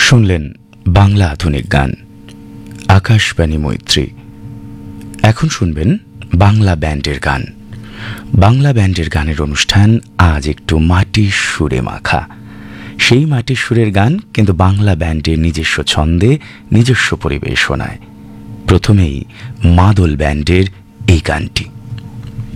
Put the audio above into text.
শুনলেন বাংলা আধুনিক গান, আকাশবাণী মৈত্রী। এখন শুনবেন বাংলা ব্যান্ডের গান। বাংলা ব্যান্ডের গানের অনুষ্ঠান আজ একটু মাটির সুরে মাখা। সেই মাটির সুরের গান, কিন্তু বাংলা ব্যান্ডের নিজস্ব ছন্দে, নিজস্ব পরিবেশনায়। প্রথমেই মাদল ব্যান্ডের এই গানটি।